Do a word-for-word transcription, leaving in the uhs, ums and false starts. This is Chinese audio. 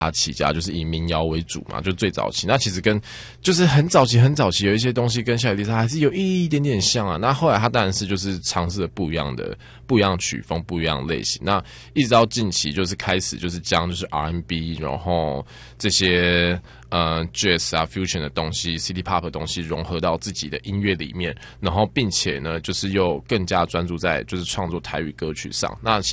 他起家，就是以民谣为主嘛，就最早期。那其实跟就是很早期、很早期有一些东西跟夏雨丽莎还是有一点点像啊。那后来他当然是就是尝试了不一样的、不一样的曲风、不一样的类型。那一直到近期就是开始就是将就是 R and B， 然后这些呃 Jazz 啊、Fusion 的东西、City Pop 的东西融合到自己的音乐里面，然后并且呢就是又更加专注在就是创作台语歌曲上。那